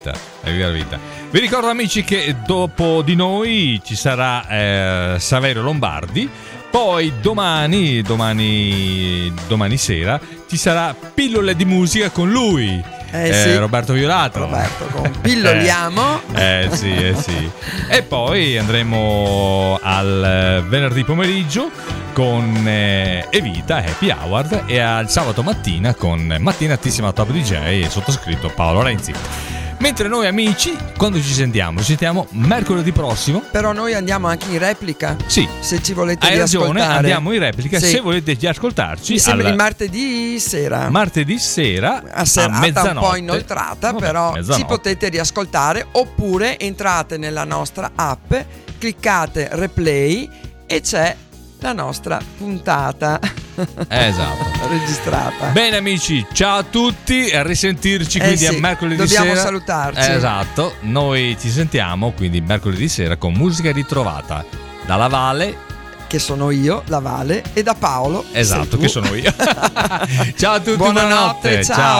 Viva la vita. Vi ricordo, amici, che dopo di noi ci sarà Saverio Lombardi. Poi domani sera ci sarà Pillole di musica con lui, sì. Roberto Violato. Roberto, con Pilloliamo. Sì. E poi andremo al venerdì pomeriggio con Evita Happy Hour, e al sabato mattina con Mattinatissima Top DJ e sottoscritto Paolo Renzi. Mentre noi, amici, quando ci sentiamo? Ci sentiamo mercoledì prossimo. Però noi andiamo anche in replica. Sì. Se ci volete Hai ragione, riascoltare. Andiamo in replica, sì. Se volete ascoltarci. Mi sembra il martedì sera. Martedì sera a serata mezzanotte. Un po' inoltrata. Vabbè, però ci potete riascoltare. Oppure entrate nella nostra app, cliccate replay e c'è la nostra puntata. Esatto. Registrata. Bene, amici, ciao a tutti, a risentirci quindi a mercoledì dobbiamo sera. Dobbiamo salutarci. Esatto, noi ci sentiamo quindi mercoledì sera con musica ritrovata dalla Vale, che sono io, la Vale, e da Paolo. Esatto, che sono io. Ciao a tutti, buonanotte, ciao.